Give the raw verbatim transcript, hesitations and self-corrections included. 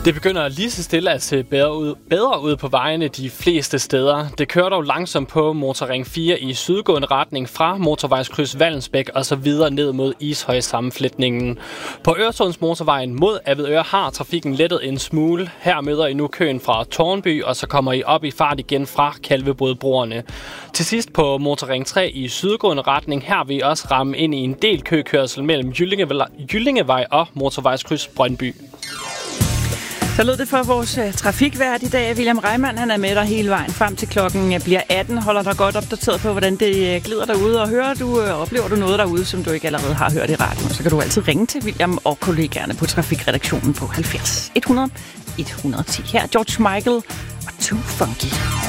Det begynder lige så stille at se bedre ud, bedre ud på vejene de fleste steder. Det kører dog langsomt på Motorring fire i sydgående retning fra motorvejskryds Vallensbæk og så videre ned mod Ishøj-sammenflætningen. På Øresundsmotorvejen mod Avedøre har trafikken lettet en smule. Her møder I nu køen fra Tårnby, og så kommer I op i fart igen fra Kalvebodbroerne. Til sidst på Motorring tre i sydgående retning, her vil I også ramme ind i en del køkørsel mellem Jyllingevej og motorvejskryds Brøndby. Så lød det for vores uh, trafikvært i dag. William Reimann, han er med dig hele vejen frem til klokken bliver atten. Holder dig godt opdateret på, hvordan det uh, glider derude. Og hører du, uh, oplever du noget derude, som du ikke allerede har hørt i radioen, så kan du altid ringe til William og kollegaerne på trafikredaktionen på halvfjerds et hundrede et hundrede og ti. Her George Michael og Too Funky.